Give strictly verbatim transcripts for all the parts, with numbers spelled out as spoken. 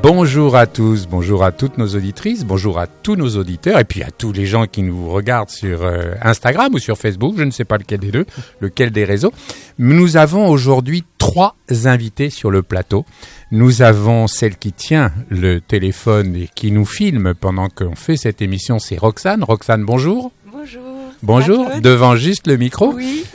Bonjour à tous, bonjour à toutes nos auditrices, bonjour à tous nos auditeurs et puis à tous les gens qui nous regardent sur euh, Instagram ou sur Facebook, je ne sais pas lequel des deux, lequel des réseaux. Nous avons aujourd'hui trois invités sur le plateau. Nous avons celle qui tient le téléphone et qui nous filme pendant qu'on fait cette émission, c'est Roxane. Roxane, bonjour. Bonjour. Bonjour, devant juste le micro. Oui.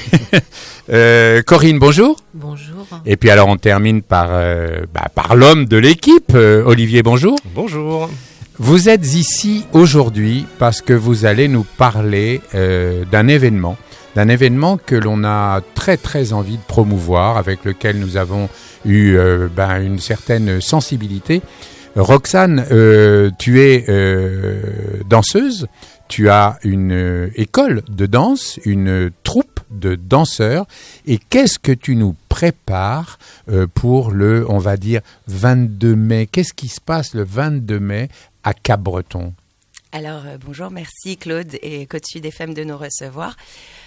euh, Corinne, bonjour. Bonjour. Et puis alors on termine par, euh, bah, par l'homme de l'équipe, euh, Olivier, bonjour. Bonjour. Vous êtes ici aujourd'hui parce que vous allez nous parler euh, d'un événement, d'un événement que l'on a très très envie de promouvoir, avec lequel nous avons eu euh, ben, une certaine sensibilité. Roxane, euh, tu es euh, danseuse. Tu as une euh, école de danse, une troupe de danseurs. Et qu'est-ce que tu nous prépares euh, pour le, on va dire, vingt-deux mai? Qu'est-ce qui se passe le vingt-deux mai à Cap-Breton? Alors, euh, bonjour, merci Claude et Côte Sud F M de nous recevoir.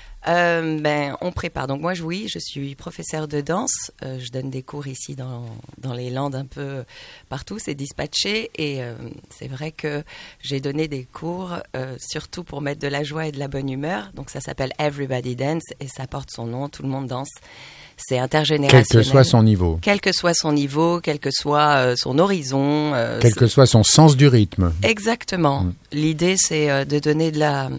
Euh, ben, on prépare. Donc moi, je, oui, je suis professeure de danse. Euh, je donne des cours ici dans, dans les Landes, un peu partout. C'est dispatché. Et euh, c'est vrai que j'ai donné des cours, euh, surtout pour mettre de la joie et de la bonne humeur. Donc ça s'appelle Everybody Dance et ça porte son nom. Tout le monde danse. C'est intergénérationnel. Quel que soit son niveau. Quel que soit son niveau, quel que soit euh, son horizon. Euh, quel que soit son sens du rythme. Exactement. Mmh. L'idée, c'est euh, de donner de la...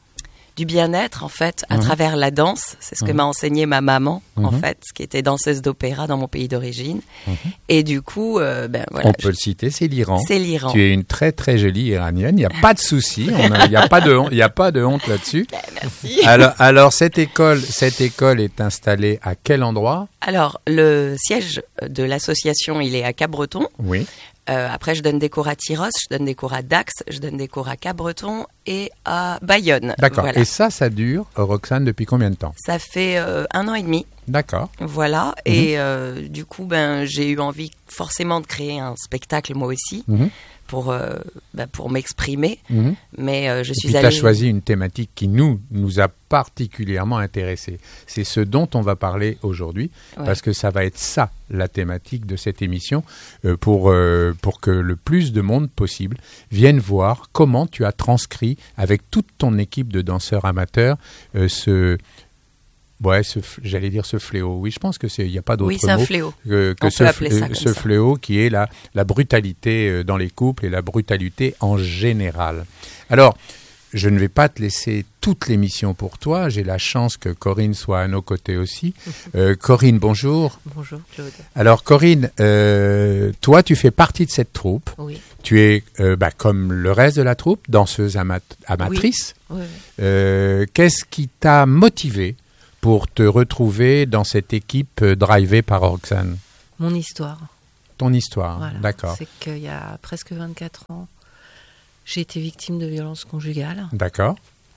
du bien-être, en fait, à mmh. travers la danse. C'est ce mmh. que m'a enseigné ma maman, mmh. en fait, qui était danseuse d'opéra dans mon pays d'origine. Mmh. Et du coup, euh, ben voilà. On peut je... le citer, c'est l'Iran. C'est l'Iran. Tu es une très, très jolie Iranienne. Il n'y a pas de souci. Il n'y a pas de, il n'y a pas de honte là-dessus. Ben, merci. Alors, alors, cette école, cette école est installée à quel endroit? Alors, le siège de l'association, il est à Cap-Breton. Oui. Euh, après, je donne des cours à Tyros, je donne des cours à Dax, je donne des cours à Cap-Breton et à Bayonne. D'accord. Voilà. Et ça, ça dure, Roxane, depuis combien de temps? Ça fait euh, un an et demi. D'accord. Voilà. Mmh. Et euh, du coup, ben, j'ai eu envie forcément de créer un spectacle, moi aussi, mmh. pour, euh, ben, pour m'exprimer. Mmh. Mais euh, je suis allée... allée... tu as choisi une thématique qui, nous, nous a particulièrement intéressés. C'est ce dont on va parler aujourd'hui, ouais. parce que ça va être ça, la thématique de cette émission, euh, pour, euh, pour que le plus de monde possible vienne voir comment tu as transcrit, avec toute ton équipe de danseurs amateurs, euh, ce... Ouais, ce, j'allais dire ce fléau. Oui, je pense que c'est, il n'y a pas d'autre mot. Oui, c'est un fléau. Que, que ce, f- ce fléau qui est la, la brutalité dans les couples et la brutalité en général. Alors, je ne vais pas te laisser toute l'émission pour toi. J'ai la chance que Corinne soit à nos côtés aussi. Euh, Corinne, bonjour. Bonjour, Claude. Alors, Corinne, euh, toi, tu fais partie de cette troupe. Oui. Tu es, euh, bah, comme le reste de la troupe, danseuse amat- amatrice. Oui. Oui, oui. Euh, qu'est-ce qui t'a motivé pour te retrouver dans cette équipe euh, drivée par Roxane? Mon histoire. Ton histoire, voilà. D'accord. C'est qu'il y a presque vingt-quatre ans, j'ai été victime de violences conjugales. D'accord.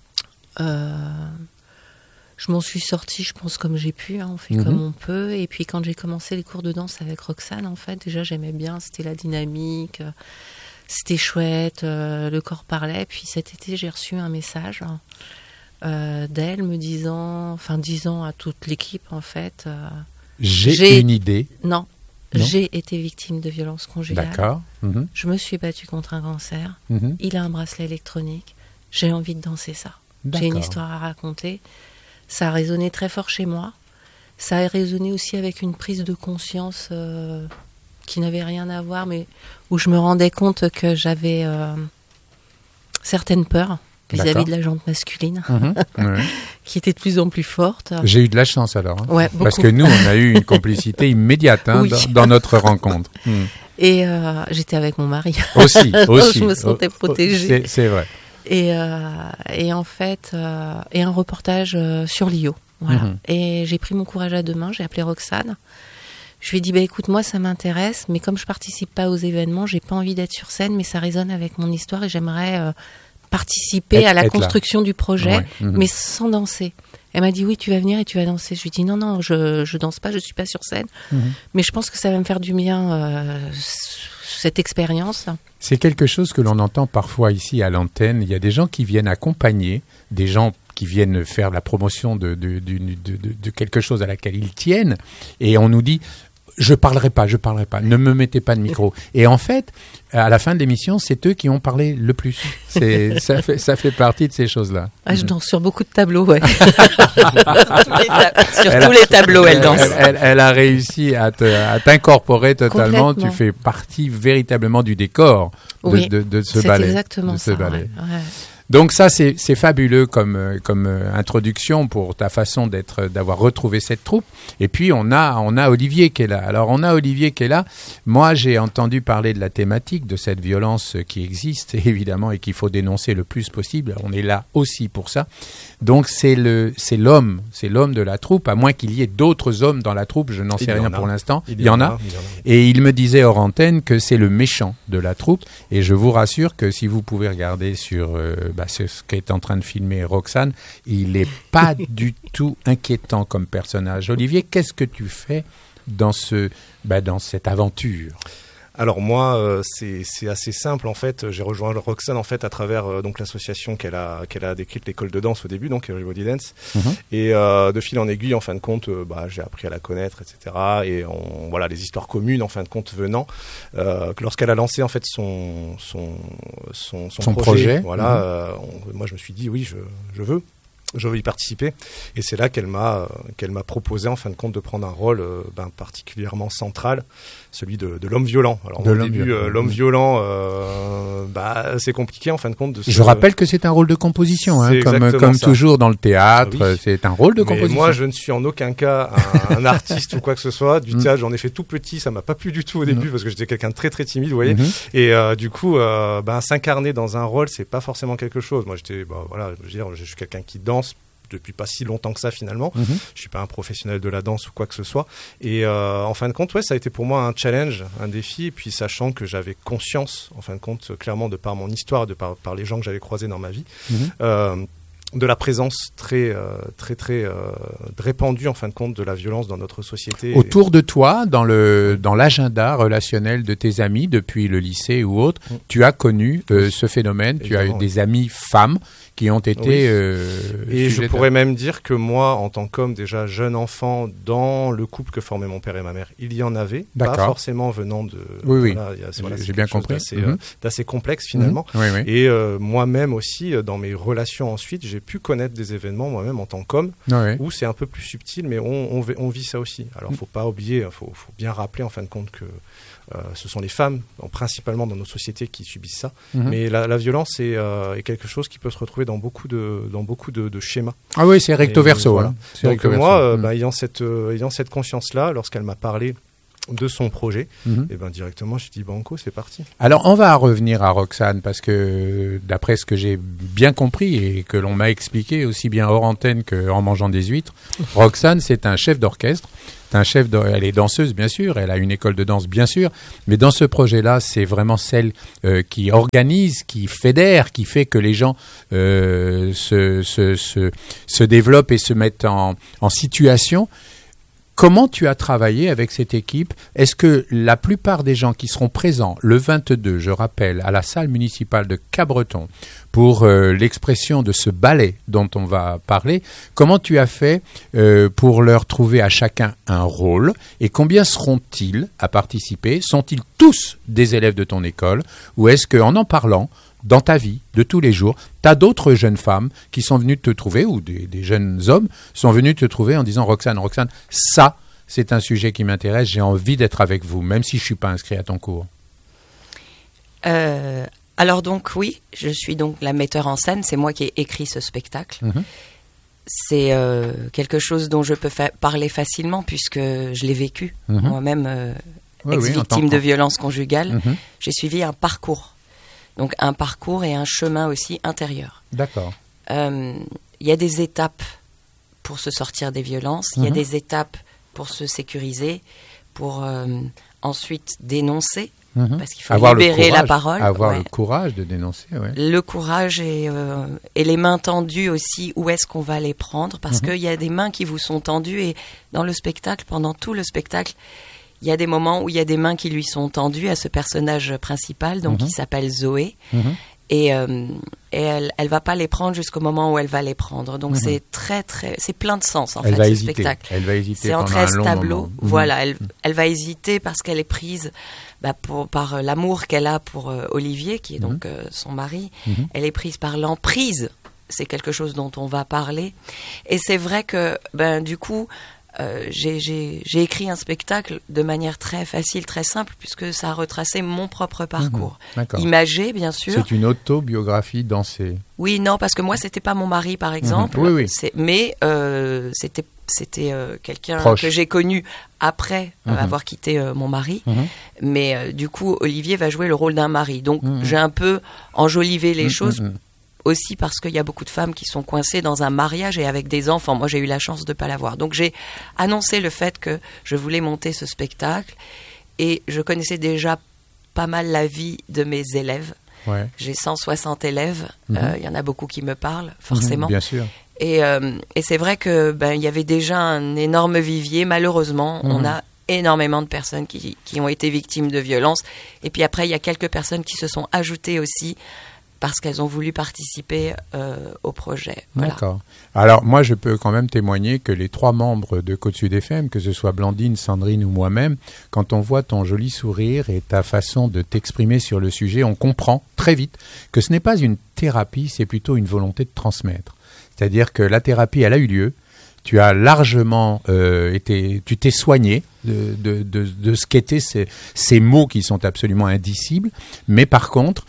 Euh, je m'en suis sortie, je pense, comme j'ai pu. Hein, on fait mm-hmm. comme on peut. Et puis, quand j'ai commencé les cours de danse avec Roxane, en fait, déjà, j'aimais bien. C'était la dynamique. Euh, c'était chouette. Euh, le corps parlait. Puis, cet été, j'ai reçu un message... Hein, Euh, d'elle me disant, enfin disant à toute l'équipe en fait, euh, j'ai, j'ai une idée. Non, non, j'ai été victime de violences conjugales. D'accord. Mm-hmm. Je me suis battue contre un cancer. Mm-hmm. Il a un bracelet électronique. J'ai envie de danser ça. D'accord. J'ai une histoire à raconter. Ça a résonné très fort chez moi. Ça a résonné aussi avec une prise de conscience euh, qui n'avait rien à voir, mais où je me rendais compte que j'avais euh, certaines peurs. Vis-à-vis D'accord. de la jante masculine, mmh, ouais. qui était de plus en plus forte. J'ai eu de la chance alors, hein, ouais, parce que nous, on a eu une complicité immédiate hein, oui. dans, dans notre rencontre. Mmh. Et euh, j'étais avec mon mari. Aussi, aussi. Je me sentais protégée. C'est, c'est vrai. Et, euh, et en fait, euh, et un reportage euh, sur l'I O. Voilà. Mmh. Et j'ai pris mon courage à deux mains, j'ai appelé Roxane. Je lui ai dit, bah, écoute, moi, ça m'intéresse, mais comme je participe pas aux événements, j'ai pas envie d'être sur scène, mais ça résonne avec mon histoire et j'aimerais... Euh, participer être, à la construction là. Du projet, ouais. mmh. mais sans danser. Elle m'a dit, oui, tu vas venir et tu vas danser. Je lui ai dit, non, non, je je danse pas, je suis pas sur scène. Mmh. Mais je pense que ça va me faire du bien, euh, cette expérience. C'est quelque chose que l'on entend parfois ici à l'antenne. Il y a des gens qui viennent accompagner, des gens qui viennent faire la promotion de, de, de, de, de, de quelque chose à laquelle ils tiennent. Et on nous dit... je parlerai pas, je parlerai pas, ne me mettez pas de micro. Et en fait, à la fin de l'émission, c'est eux qui ont parlé le plus. C'est, ça fait, ça fait partie de ces choses-là. Ah, je danse sur beaucoup de tableaux, ouais. Sur elle tous a, les tableaux, elle danse. Elle, elle, elle a réussi à, te, à t'incorporer totalement. Tu fais partie véritablement du décor de, oui, de, de, de ce ballet. C'est exactement de ce ça. ballet. Ouais, ouais. Donc ça, c'est, c'est fabuleux comme, comme introduction pour ta façon d'être, d'avoir retrouvé cette troupe. Et puis, on a, on a Olivier qui est là. Alors, on a Olivier qui est là. Moi, j'ai entendu parler de la thématique de cette violence qui existe, évidemment, et qu'il faut dénoncer le plus possible. On est là aussi pour ça. Donc, c'est, le, c'est l'homme, c'est l'homme de la troupe, à moins qu'il y ait d'autres hommes dans la troupe. Je n'en sais rien pour l'instant. Il y en a. Et il me disait hors antenne que c'est le méchant de la troupe. Et je vous rassure que si vous pouvez regarder sur... Euh, Bah, c'est ce qu'est en train de filmer Roxane, il n'est pas du tout inquiétant comme personnage. Olivier, qu'est-ce que tu fais dans, ce, bah, dans cette aventure ? Alors moi, euh, c'est, c'est assez simple en fait. J'ai rejoint Roxane en fait à travers euh, donc l'association qu'elle a qu'elle a décrite, l'école de danse au début, donc Everybody Dance. Mm-hmm. Et euh, de fil en aiguille, en fin de compte, euh, bah, j'ai appris à la connaître, et cetera. Et on, voilà, les histoires communes en fin de compte venant. Euh, lorsqu'elle a lancé en fait son son son, son, son projet, projet, voilà, mm-hmm. euh, on, moi je me suis dit oui, je je veux. Je veux y participer, et c'est là qu'elle m'a euh, qu'elle m'a proposé en fin de compte de prendre un rôle euh, ben, particulièrement central, celui de, de l'homme violent. Alors de au l'homme début, violent. Euh, l'homme violent, euh, bah c'est compliqué en fin de compte. De se... Je rappelle que c'est un rôle de composition, hein, comme comme toujours dans le théâtre, oui. C'est un rôle de Mais composition. Moi, je ne suis en aucun cas un, un artiste ou quoi que ce soit. Du théâtre, j'en ai fait tout petit, ça m'a pas plu du tout au début, non. Parce que j'étais quelqu'un de très très timide, vous voyez. Mm-hmm. Et euh, du coup, euh, ben s'incarner dans un rôle, c'est pas forcément quelque chose. Moi, j'étais, bah, voilà, je veux dire, je suis quelqu'un qui danse depuis pas si longtemps que ça finalement. Mm-hmm. Je suis pas un professionnel de la danse ou quoi que ce soit. Et euh, en fin de compte, ouais, ça a été pour moi un challenge, un défi. Et puis sachant que j'avais conscience, en fin de compte, clairement de par mon histoire, de par, par les gens que j'avais croisés dans ma vie, mm-hmm. euh, de la présence très euh, très très euh, répandue en fin de compte de la violence dans notre société. Autour de toi, dans le dans l'agenda relationnel de tes amis depuis le lycée ou autre, mm. tu as connu euh, ce phénomène. Évidemment, tu as eu des amis femmes qui ont été... Oui. Euh, et je pourrais même dire que moi, en tant qu'homme, déjà jeune enfant, dans le couple que formaient mon père et ma mère, il y en avait, D'accord. pas forcément venant de... Oui, voilà, oui, y a, voilà, j'ai bien compris. D'assez, mm-hmm. euh, d'assez complexe finalement. Mm-hmm. Oui, oui. Et euh, moi-même aussi, dans mes relations ensuite, j'ai pu connaître des événements moi-même en tant qu'homme, oui. où c'est un peu plus subtil, mais on, on, on vit ça aussi. Alors, il ne faut pas oublier, il faut, faut bien rappeler en fin de compte que Euh, ce sont les femmes, principalement dans nos sociétés, qui subissent ça. Mmh. Mais la, la violence est, euh, est quelque chose qui peut se retrouver dans beaucoup de, dans beaucoup de, de schémas. Ah oui, c'est recto verso. Voilà. Hein. C'est Donc recto moi, verso. euh, mmh. bah, ayant cette, euh, ayant cette conscience-là, lorsqu'elle m'a parlé de son projet, mmh. et ben directement, je dis banco, c'est parti. Alors, on va revenir à Roxane parce que, d'après ce que j'ai bien compris et que l'on m'a expliqué aussi bien hors antenne qu'en mangeant des huîtres, Roxane, c'est un chef d'orchestre. C'est un chef de... Elle est danseuse, bien sûr. Elle a une école de danse, bien sûr. Mais dans ce projet-là, c'est vraiment celle euh, qui organise, qui fédère, qui fait que les gens euh, se, se, se, se développent et se mettent en, en situation. Comment tu as travaillé avec cette équipe ? Est-ce que la plupart des gens qui seront présents le vingt-deux, je rappelle, à la salle municipale de Cabreton pour euh, l'expression de ce ballet dont on va parler, comment tu as fait euh, pour leur trouver à chacun un rôle et combien seront-ils à participer ? Sont-ils tous des élèves de ton école ou est-ce qu'en en parlant, dans ta vie de tous les jours, tu as d'autres jeunes femmes qui sont venues te trouver, ou des, des jeunes hommes sont venus te trouver en disant « Roxane, Roxane, ça, c'est un sujet qui m'intéresse, j'ai envie d'être avec vous, même si je ne suis pas inscrit à ton cours. Euh, » Alors donc oui, je suis donc la metteur en scène, c'est moi qui ai écrit ce spectacle. Mmh. C'est euh, quelque chose dont je peux fa- parler facilement puisque je l'ai vécu, mmh. moi-même euh, oui, ex-victime oui, de violence conjugale. Mmh. J'ai suivi un parcours. Donc un parcours et un chemin aussi intérieur. D'accord. Euh, il y a des étapes pour se sortir des violences, il mmh. y a des étapes pour se sécuriser, pour euh, ensuite dénoncer, mmh. parce qu'il faut avoir libérer courage, la parole. Avoir ouais. le courage de dénoncer, ouais. Le courage et, euh, et les mains tendues aussi, où est-ce qu'on va les prendre ? Parce mmh. qu'il y a des mains qui vous sont tendues et dans le spectacle, pendant tout le spectacle, il y a des moments où il y a des mains qui lui sont tendues à ce personnage principal, donc mmh. qui s'appelle Zoé. Mmh. Et, euh, et elle, elle va pas les prendre jusqu'au moment où elle va les prendre. Donc, mmh. c'est très, très, c'est plein de sens, en elle fait, va ce hésiter. spectacle. Elle va hésiter c'est en pendant treize un long tableaux. moment. Voilà, mmh. elle, elle va hésiter parce qu'elle est prise, bah, pour, par l'amour qu'elle a pour euh, Olivier, qui est donc mmh. euh, son mari. Mmh. Elle est prise par l'emprise. C'est quelque chose dont on va parler. Et c'est vrai que, ben, du coup, Euh, j'ai, j'ai, j'ai écrit un spectacle de manière très facile, très simple, puisque ça a retracé mon propre parcours. Mmh, imagé, bien sûr. C'est une autobiographie dansée. Oui, non, parce que moi, c'était pas mon mari, par exemple. Mmh, oui, oui. C'est, mais euh, c'était, c'était euh, quelqu'un Proche. que j'ai connu après euh, mmh. avoir quitté euh, mon mari. Mmh. Mais euh, du coup, Olivier va jouer le rôle d'un mari. Donc, mmh. j'ai un peu enjolivé les mmh, choses. Mmh. Aussi parce qu'il y a beaucoup de femmes qui sont coincées dans un mariage et avec des enfants. Moi, j'ai eu la chance de ne pas l'avoir. Donc, j'ai annoncé le fait que je voulais monter ce spectacle et je connaissais déjà pas mal la vie de mes élèves. Ouais. J'ai cent soixante élèves. Il mmh. euh, y en a beaucoup qui me parlent, Mmh, forcément. bien sûr. Et, euh, et c'est vrai que ben, y avait déjà un énorme vivier. Malheureusement, mmh. on a énormément de personnes qui, qui ont été victimes de violences. Et puis après, il y a quelques personnes qui se sont ajoutées aussi parce qu'elles ont voulu participer euh, au projet. Voilà. D'accord. Alors, moi, je peux quand même témoigner que les trois membres de Côte Sud F M, que ce soit Blandine, Sandrine ou moi-même, quand on voit ton joli sourire et ta façon de t'exprimer sur le sujet, on comprend très vite que ce n'est pas une thérapie, c'est plutôt une volonté de transmettre. C'est-à-dire que la thérapie, elle a eu lieu. Tu as largement euh, été, tu t'es soigné de, de, de, de ce qu'étaient ces, ces mots qui sont absolument indicibles. Mais par contre,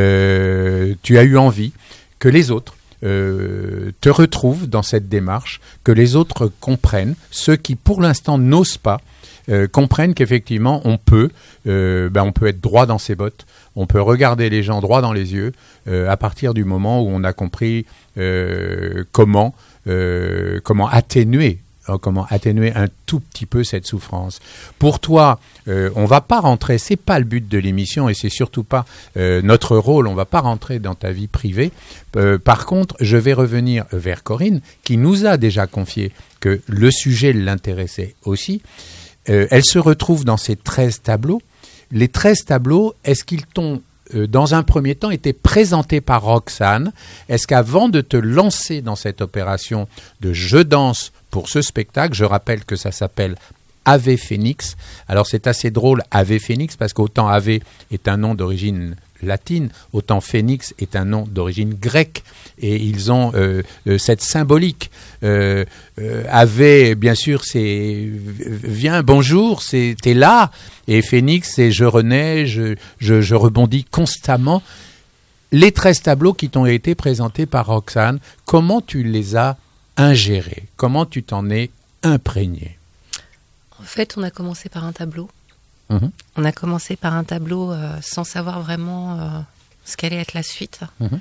euh, tu as eu envie que les autres euh, te retrouvent dans cette démarche, que les autres comprennent, ceux qui pour l'instant n'osent pas, euh, comprennent qu'effectivement on peut, euh, ben on peut être droit dans ses bottes, on peut regarder les gens droit dans les yeux euh, à partir du moment où on a compris euh, comment Euh, comment atténuer, euh, comment atténuer un tout petit peu cette souffrance. Pour toi, euh, on va pas rentrer, c'est pas le but de l'émission et c'est surtout pas euh, notre rôle. On va pas rentrer dans ta vie privée. Euh, par contre, je vais revenir vers Corinne qui nous a déjà confié que le sujet l'intéressait aussi. Euh, elle se retrouve dans ces treize tableaux. Les treize tableaux, est-ce qu'ils t'ont dans un premier temps, était présenté par Roxane. Est-ce qu'avant de te lancer dans cette opération de Je danse pour ce spectacle, je rappelle que ça s'appelle Ave Phoenix. Alors c'est assez drôle, Ave Phoenix, parce qu'autant Ave est un nom d'origine latine, autant Phoenix est un nom d'origine grecque. Et ils ont euh, euh, cette symbolique. Euh, euh, Ave, bien sûr, c'est viens, bonjour, c'est t'es là. Et Phoenix, c'est je renais, je, je, je rebondis constamment. Les treize tableaux qui t'ont été présentés par Roxane, comment tu les as ingérés? Comment tu t'en es imprégné? En fait, on a commencé par un tableau. Mmh. On a commencé par un tableau euh, sans savoir vraiment euh, ce qu'allait être la suite. Mmh.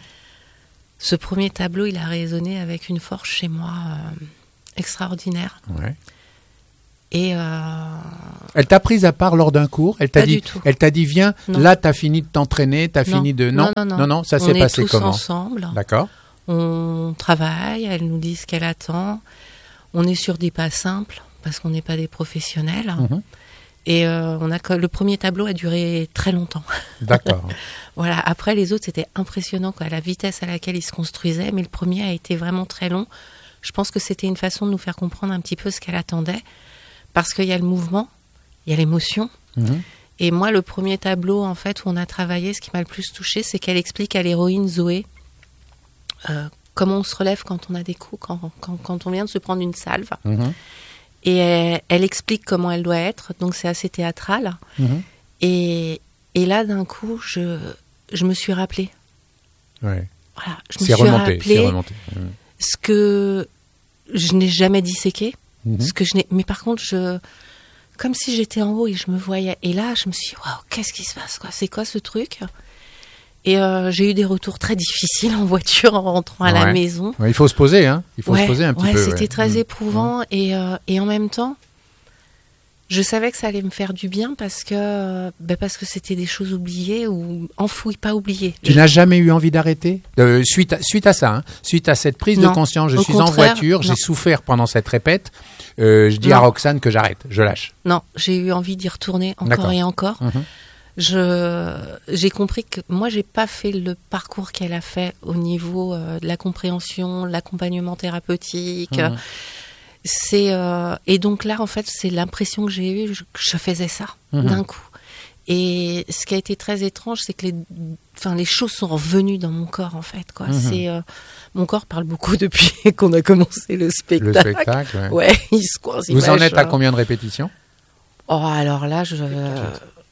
Ce premier tableau, il a résonné avec une force chez moi euh, extraordinaire. Ouais. Et euh... Elle t'a prise à part lors d'un cours. Elle t'a Pas dit, du tout. Elle t'a dit, viens, non. Là, t'as fini de t'entraîner, t'as non. fini de non, non, non, non, non, ça on s'est passé tous comment? Ensemble. D'accord. On travaille. Elle nous dit ce qu'elle attend. On est sur des pas simples parce qu'on n'est pas des professionnels. Mmh. Et euh, on a le premier tableau a duré très longtemps. D'accord. Voilà. Après les autres, c'était impressionnant quoi, la vitesse à laquelle ils se construisaient. Mais le premier a été vraiment très long. Je pense que c'était une façon de nous faire comprendre un petit peu ce qu'elle attendait, parce qu'il y a le mouvement, il y a l'émotion. Mmh. Et moi, le premier tableau en fait où on a travaillé, ce qui m'a le plus touchée, c'est qu'elle explique à l'héroïne Zoé euh, comment on se relève quand on a des coups, quand, quand, quand on vient de se prendre une salve. Mmh. Et elle, elle explique comment elle doit être, donc c'est assez théâtral. Mmh. Et, et là, d'un coup, je, je me suis rappelée. Ouais. Voilà, je me c'est suis remonté, rappelée c'est remonté. Mmh. Ce que je n'ai jamais disséqué, mmh. ce que je n'ai, mais par contre, je, comme si j'étais en haut et je me voyais. Et là, je me suis dit, waouh, qu'est-ce qui se passe, quoi? C'est quoi ce truc? Et euh, j'ai eu des retours très difficiles en voiture en rentrant à ouais. la maison. Ouais, il faut se poser, hein. Il faut ouais, se poser un petit ouais, peu. C'était ouais. très mmh. éprouvant mmh. et euh, et en même temps, je savais que ça allait me faire du bien parce que ben parce que c'était des choses oubliées ou enfouies, pas oubliées. Tu je... n'as jamais eu envie d'arrêter euh, suite à, suite à ça, hein, suite à cette prise non, de conscience. Je suis contraire, en voiture, non. j'ai souffert pendant cette répète. Euh, je dis non. à Roxane que j'arrête, je lâche. Non, j'ai eu envie d'y retourner encore D'accord. et encore. Mmh. je, j'ai compris que moi, j'ai pas fait le parcours qu'elle a fait au niveau euh, de la compréhension, l'accompagnement thérapeutique. Mmh. C'est, euh, et donc là, en fait, c'est l'impression que j'ai eue, je, je faisais ça mmh. d'un coup. Et ce qui a été très étrange, c'est que les, enfin, les choses sont revenues dans mon corps, en fait. Quoi. Mmh. C'est, euh, mon corps parle beaucoup depuis qu'on a commencé le spectacle. Le spectacle, ouais. Ouais, il se coince. Vous en êtes à combien de répétitions? Oh, alors là, je... Euh...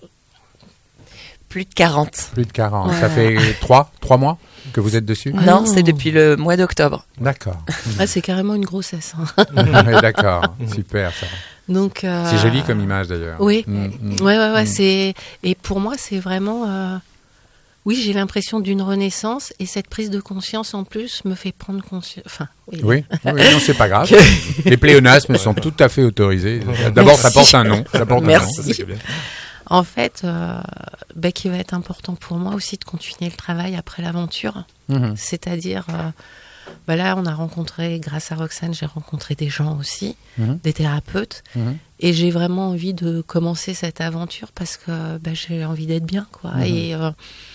Plus de quarante. Plus de quarante. Ouais. Ça fait trois, trois mois que vous êtes dessus? ah Non, non, c'est depuis le mois d'octobre. D'accord. Ah, c'est carrément une grossesse. Hein. Ouais, d'accord, super ça. Donc, euh... c'est joli comme image d'ailleurs. Oui, mmh, mmh. ouais, ouais, ouais. Mmh. C'est... Et pour moi, c'est vraiment... Euh... Oui, j'ai l'impression d'une renaissance et cette prise de conscience en plus me fait prendre conscience. Enfin, oui, oui, oui, non, c'est pas grave. Les pléonasmes sont tout à fait autorisés. D'abord, Merci. ça porte un nom. Ça porte Merci. un nom. Ça, c'est bien. En fait, euh, bah, qui va être important pour moi aussi de continuer le travail après l'aventure. Mmh. C'est-à-dire, euh, bah là, on a rencontré, grâce à Roxane, j'ai rencontré des gens aussi, mmh. des thérapeutes. Mmh. Et j'ai vraiment envie de commencer cette aventure parce que bah, j'ai envie d'être bien, quoi. Mmh. Et, euh,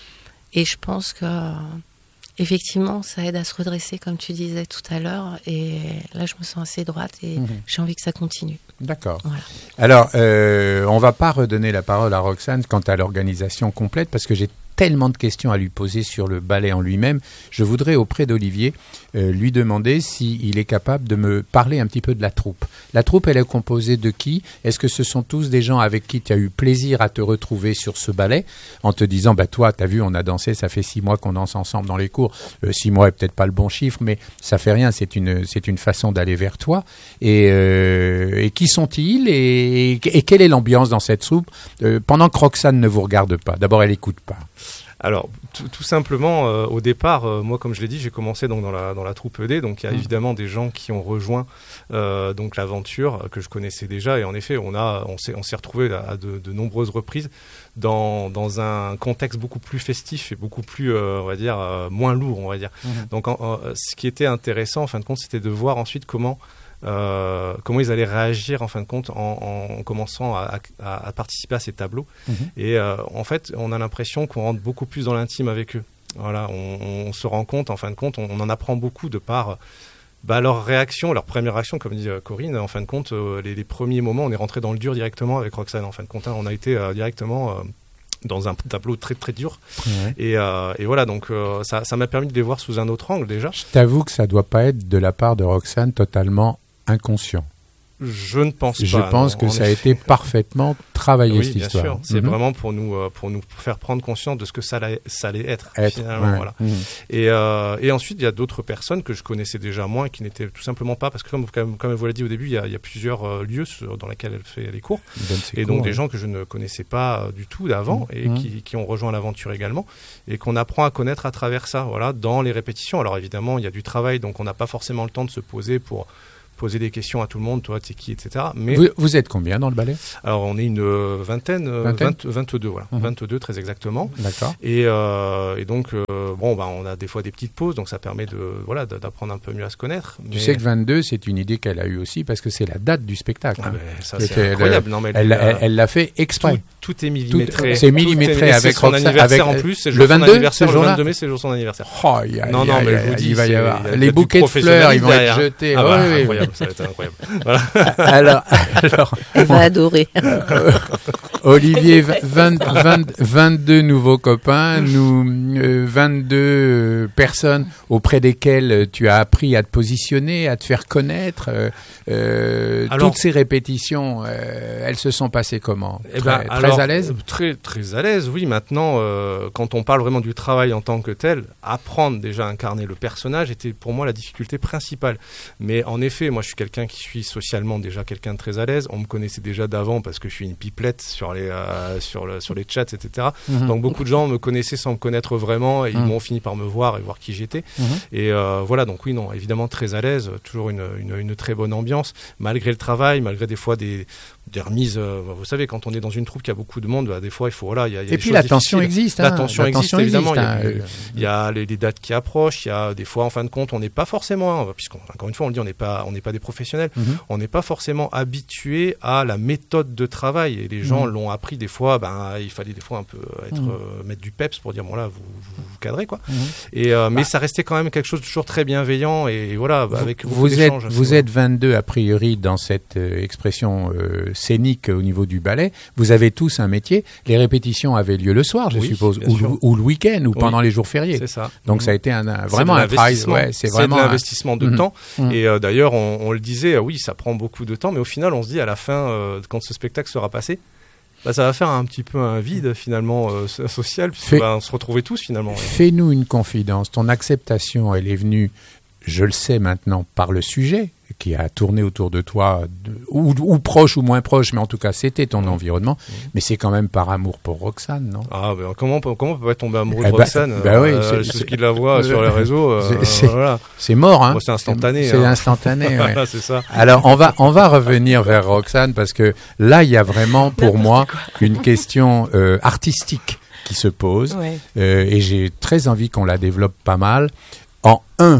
et je pense que, euh, effectivement, ça aide à se redresser, comme tu disais tout à l'heure. Et là, je me sens assez droite et mmh. j'ai envie que ça continue. D'accord. Voilà. Alors, euh, on ne va pas redonner la parole à Roxane quant à l'organisation complète parce que j'ai tellement de questions à lui poser sur le ballet en lui-même. Je voudrais, auprès d'Olivier, euh, lui demander s'il est capable de me parler un petit peu de la troupe. La troupe, elle est composée de qui? Est-ce que ce sont tous des gens avec qui tu as eu plaisir à te retrouver sur ce ballet en te disant, bah, toi, tu as vu, on a dansé, ça fait six mois qu'on danse ensemble dans les cours. Euh, six mois est peut-être pas le bon chiffre, mais ça fait rien, c'est une, c'est une façon d'aller vers toi. Et, euh, et qui sont-ils et, et, et quelle est l'ambiance dans cette troupe euh, pendant que Roxane ne vous regarde pas? D'abord, elle n'écoute pas. Alors, tout, tout simplement, euh, au départ, euh, moi, comme je l'ai dit, j'ai commencé donc dans la dans la troupe E D. Donc, il y a mmh. évidemment des gens qui ont rejoint euh, donc l'aventure euh, que je connaissais déjà. Et en effet, on a on s'est on s'est retrouvés à de, de nombreuses reprises dans dans un contexte beaucoup plus festif et beaucoup plus, euh, on va dire, euh, moins lourd, on va dire. Mmh. Donc, en, en, ce qui était intéressant, en fin de compte, c'était de voir ensuite comment Euh, comment ils allaient réagir en fin de compte en, en commençant à, à, à participer à ces tableaux. Mmh. Et euh, en fait, on a l'impression qu'on rentre beaucoup plus dans l'intime avec eux. Voilà, on, on se rend compte, en fin de compte, on, on en apprend beaucoup de par bah, leur réaction, leur première réaction, comme dit euh, Corinne. En fin de compte, euh, les, les premiers moments, on est rentré dans le dur directement avec Roxane. En fin de compte, hein, on a été euh, directement euh, dans un tableau très très dur. Ouais. Et, euh, et voilà, donc euh, ça, ça m'a permis de les voir sous un autre angle déjà. Je t'avoue que ça doit pas être de la part de Roxane totalement inconscient. Je ne pense pas. Je pense non, que ça effet. a été parfaitement travaillé, oui, cette bien histoire. sûr. C'est mm-hmm. vraiment pour nous, euh, pour nous faire prendre conscience de ce que ça allait, ça allait être, être finalement. ouais. Voilà. Mm-hmm. Et, euh, et ensuite, il y a d'autres personnes que je connaissais déjà moins, qui n'étaient tout simplement pas, parce que comme, comme, comme elle vous l'a dit au début, il y a, il y a plusieurs euh, lieux dans lesquels elle fait les cours. Et cours, donc ouais. des gens que je ne connaissais pas euh, du tout d'avant mm-hmm. et qui, qui ont rejoint l'aventure également, et qu'on apprend à connaître à travers ça, voilà, dans les répétitions. Alors évidemment, il y a du travail, donc on n'a pas forcément le temps de se poser pour poser des questions à tout le monde, toi, t'es qui, et cetera. Mais vous, vous êtes combien dans le ballet? Alors, on est une euh, vingtaine, euh, vingtaine vingt, vingt-deux, voilà. Mmh. vingt-deux, très exactement. D'accord. Et, euh, et donc, euh, bon, bah, on a des fois des petites pauses, donc ça permet de, voilà, d'apprendre un peu mieux à se connaître. Tu mais... sais que vingt-deux, c'est une idée qu'elle a eue aussi, parce que c'est la date du spectacle. Ah, hein. ben, ça, c'est incroyable. Non, mais elle, elle, elle, elle l'a fait exprès. Tout, tout est millimétré. Tout, c'est millimétré tout, avec son Roxane, anniversaire avec, en plus. C'est le vingt-deux, son anniversaire, ce le vingt-deux mai, c'est le jour de son anniversaire. Oh, y a, non, y a, non, mais y a, je vous dis, il va y avoir y a, les y a bouquets de fleurs, ils vont être jetés. Ah, ouais, bah, ouais, incroyable, ouais. ça va être incroyable. Voilà. alors, alors, on va adorer. Euh, Olivier, vingt, vingt, vingt-deux nouveaux copains, nous, euh, vingt-deux personnes auprès desquelles tu as appris à te positionner, à te faire connaître. Euh, euh, alors, toutes ces répétitions, euh, elles se sont passées comment? eh Très, ben, très alors, à l'aise? Très, très à l'aise, oui. Maintenant, euh, quand on parle vraiment du travail en tant que tel, apprendre déjà à incarner le personnage était pour moi la difficulté principale. Mais en effet, moi je suis quelqu'un qui suis socialement déjà quelqu'un de très à l'aise. On me connaissait déjà d'avant parce que je suis une pipelette sur les, euh, sur, le, sur les chats, et cetera. Mm-hmm. Donc beaucoup de gens me connaissaient sans me connaître vraiment et mm-hmm. ils m'ont fini par me voir et voir qui j'étais. Mm-hmm. Et euh, voilà, donc oui, non, évidemment très à l'aise, toujours une, une, une très bonne ambiance, malgré le travail, malgré des fois des, des remises. Euh, vous savez, quand on est dans une troupe qui a beaucoup de monde, bah, des fois il faut, voilà, il y a, y a et des puis choses la tension difficiles. existe. Hein, la tension la existe, tension évidemment. Existe, il y a, hein, il y a les, les dates qui approchent, il y a des fois, en fin de compte, on n'est pas forcément, puisqu'on, encore une fois, on le dit, on n'est pas, on n'est pas des professionnels, mmh. on n'est pas forcément habitué à la méthode de travail. Et les gens mmh. l'ont appris des fois, ben, il fallait des fois un peu être, mmh. euh, mettre du peps pour dire, bon là, vous vous, vous cadrez, quoi. Mmh. Et, euh, mais bah. ça restait quand même quelque chose de toujours très bienveillant. Et, et voilà, vous, avec beaucoup vous d'échanges. Êtes, vous êtes vingt-deux, a priori, dans cette euh, expression euh, scénique au niveau du ballet. Vous avez tous un métier. Les répétitions avaient lieu le soir, je oui, suppose, ou, ou le week-end, ou oui. pendant les jours fériés. C'est ça. Donc mmh. ça a été un, un, vraiment un travail. Ouais, c'est, c'est vraiment de l'investissement un... de mmh. temps. Mmh. Et euh, d'ailleurs, on, on le disait, euh, oui, ça prend beaucoup de temps, mais au final, on se dit à la fin, euh, quand ce spectacle sera passé, bah, ça va faire un petit peu un vide finalement euh, social, puisqu'on Fais... va se retrouver tous finalement. Fais-nous une confidence. Ton acceptation, elle est venue, je le sais maintenant, par le sujet qui a tourné autour de toi, de, ou, ou proche ou moins proche, mais en tout cas, c'était ton mmh. environnement. Mmh. Mais c'est quand même par amour pour Roxane, non ? Ah, ben, comment, comment on peut pas tomber amoureux eh de bah, Roxane bah oui, euh, c'est, ceux qui la voient sur les réseaux, euh, c'est, c'est, voilà. c'est mort, hein. Bon, c'est instantané. C'est hein. instantané, ouais. Voilà, c'est ça. Alors, on va, on va revenir vers Roxane, parce que là, il y a vraiment, pour moi, une question euh, artistique qui se pose. Ouais. Euh, et j'ai très envie qu'on la développe pas mal. En un,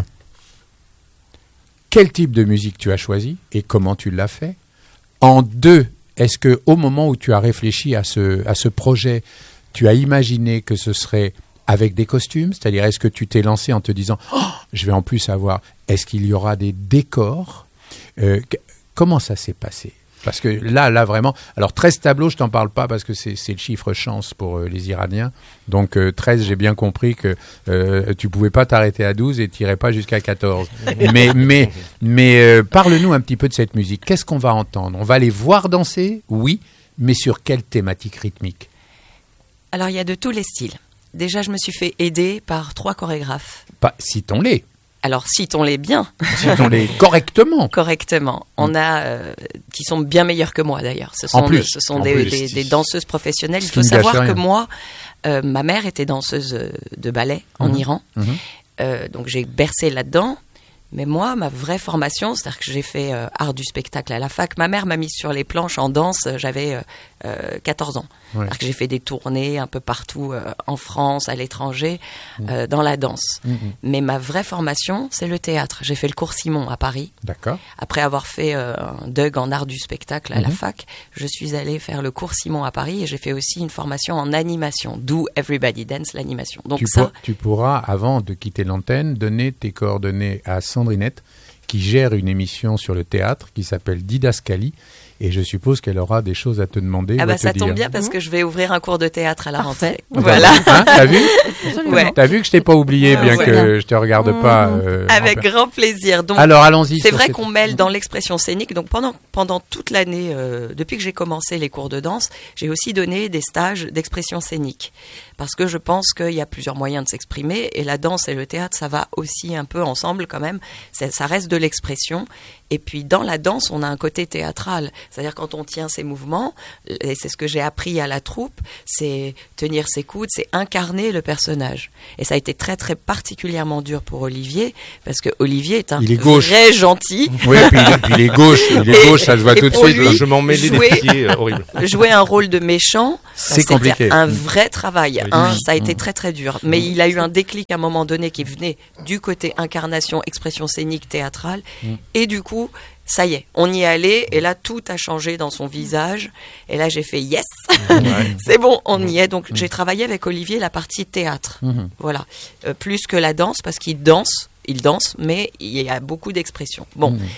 quel type de musique tu as choisi et comment tu l'as fait ? En deux, est-ce que au moment où tu as réfléchi à ce, à ce projet, tu as imaginé que ce serait avec des costumes ? C'est-à-dire, est-ce que tu t'es lancé en te disant oh, « je vais en plus avoir », est-ce qu'il y aura des décors ? euh, qu- Comment ça s'est passé ? Parce que là, là vraiment... Alors, treize tableaux, je t'en parle pas parce que c'est, c'est le chiffre chance pour euh, les Iraniens. Donc, euh, treize, j'ai bien compris que euh, tu pouvais pas t'arrêter à douze et tu irais pas jusqu'à quatorze. mais mais, mais euh, parle-nous un petit peu de cette musique. Qu'est-ce qu'on va entendre ? On va les voir danser, oui, mais sur quelle thématique rythmique ? Alors, il y a de tous les styles. Déjà, je me suis fait aider par trois chorégraphes. Pas, citons-les. Alors, citons-les bien. Citons-les correctement. Correctement. On a, euh, qui sont bien meilleurs que moi d'ailleurs. Ce sont, en plus, ce sont en des, plus. Des, des danseuses professionnelles. Il Ce faut qui savoir que rien. moi, euh, ma mère était danseuse de ballet en mmh. Iran. Mmh. Euh, donc, j'ai bercé là-dedans. Mais moi, ma vraie formation, c'est-à-dire que j'ai fait euh, art du spectacle à la fac. Ma mère m'a mise sur les planches en danse, j'avais euh, euh, quatorze ans. Ouais. C'est-à-dire que j'ai fait des tournées un peu partout euh, en France, à l'étranger, mmh. euh, dans la danse. Mmh. Mais ma vraie formation, c'est le théâtre. J'ai fait le cours Simon à Paris. D'accord. Après avoir fait euh, un D U G en art du spectacle à mmh. la fac, je suis allée faire le cours Simon à Paris et j'ai fait aussi une formation en animation, d'où Everybody Dance, l'animation. Donc tu, ça, pour, tu pourras, avant de quitter l'antenne, donner tes coordonnées à Sandrinette, qui gère une émission sur le théâtre qui s'appelle Didascalie. Et je suppose qu'elle aura des choses à te demander. Ah bah ça dire. tombe bien parce que je vais ouvrir un cours de théâtre à la rentrée. Voilà. Hein, t'as vu ouais. T'as vu que je t'ai pas oublié, bien ouais. que je te regarde mmh. pas. Euh, Avec grand plaisir. Donc, alors allons-y. C'est vrai cette... qu'on mêle dans l'expression scénique. Donc pendant pendant toute l'année, euh, depuis que j'ai commencé les cours de danse, j'ai aussi donné des stages d'expression scénique parce que je pense qu'il y a plusieurs moyens de s'exprimer et la danse et le théâtre, ça va aussi un peu ensemble quand même. C'est, ça reste de l'expression. Et puis dans la danse, on a un côté théâtral. C'est-à-dire quand on tient ses mouvements, et c'est ce que j'ai appris à la troupe, c'est tenir ses coudes, c'est incarner le personnage. Et ça a été très très particulièrement dur pour Olivier, parce que Olivier est un est vrai gentil. Oui, puis, puis il est gauche, il est gauche, ça se voit tout de suite. Lui, je m'en mêlais les pieds, euh, horrible. Jouer un rôle de méchant, c'est bah, compliqué. C'était un vrai travail. Oui. Hein, ça a été très très dur. Mais il a eu un déclic à un moment donné qui venait du côté incarnation, expression scénique, théâtrale, mm. et du coup, ça y est, on y est allé, et là, tout a changé dans son visage. Et là, j'ai fait yes, ouais. C'est bon, on y est. Donc, mmh. j'ai travaillé avec Olivier la partie théâtre. Mmh. Voilà. Euh, plus que la danse, parce qu'il danse, il danse, mais il y a beaucoup d'expressions. Bon. Mmh.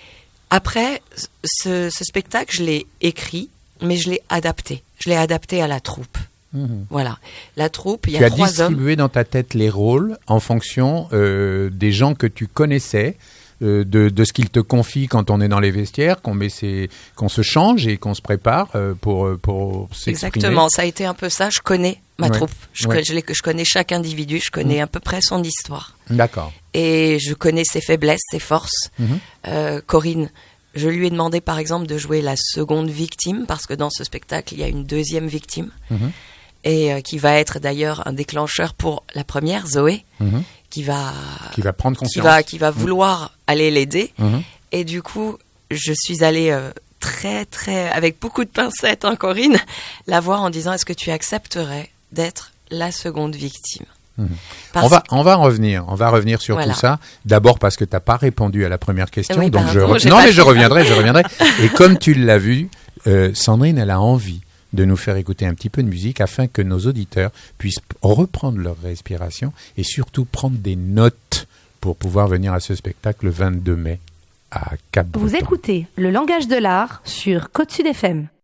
Après, ce, ce spectacle, je l'ai écrit, mais je l'ai adapté. Je l'ai adapté à la troupe. Mmh. Voilà. La troupe, il y a trois hommes. Tu as distribué dans ta tête les rôles en fonction euh, des gens que tu connaissais. De, de ce qu'il te confie quand on est dans les vestiaires, qu'on met ses, qu'on se change et qu'on se prépare euh, pour, pour s'exprimer. Exactement, ça a été un peu ça. Je connais ma ouais. troupe. Je, ouais. je, je connais chaque individu, je connais mmh. à peu près son histoire. D'accord. Et je connais ses faiblesses, ses forces. Mmh. Euh, Corinne, je lui ai demandé par exemple de jouer la seconde victime, parce que dans ce spectacle, il y a une deuxième victime. Mmh. Et euh, qui va être d'ailleurs un déclencheur pour la première, Zoé. Mmh. Qui va, qui va prendre conscience, qui va, qui va vouloir mmh. aller l'aider. Mmh. Et du coup, je suis allée euh, très, très, avec beaucoup de pincettes, hein, Corinne, la voir en disant, est-ce que tu accepterais d'être la seconde victime ? Mmh. On va, on va revenir, on va revenir sur voilà. tout ça. D'abord parce que t'as pas répondu à la première question, oui, donc je re... re... non mais je reviendrai, je reviendrai. Et comme tu l'as vu, euh, Sandrine, elle a envie de nous faire écouter un petit peu de musique afin que nos auditeurs puissent reprendre leur respiration et surtout prendre des notes pour pouvoir venir à ce spectacle le vingt-deux mai à Cap-Breton. Vous écoutez Le Langage de l'Art sur Côte-Sud F M.